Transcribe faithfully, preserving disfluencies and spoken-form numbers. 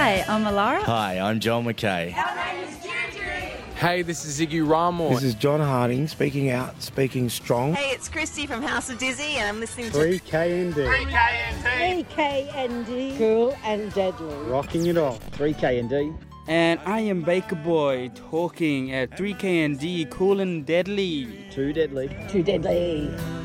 Hi, I'm Alara. Hi, I'm Joel McKay. Hey, this is Ziggy Ramor. This is John Harding, speaking out, speaking strong. Hey, it's Christy from House of Dizzy, and I'm listening to three K N D. three K N D. three K N D. Cool and deadly. Rocking it all. three K N D. And I am Baker Boy, talking at three K N D, cool and deadly. Too deadly. Too deadly.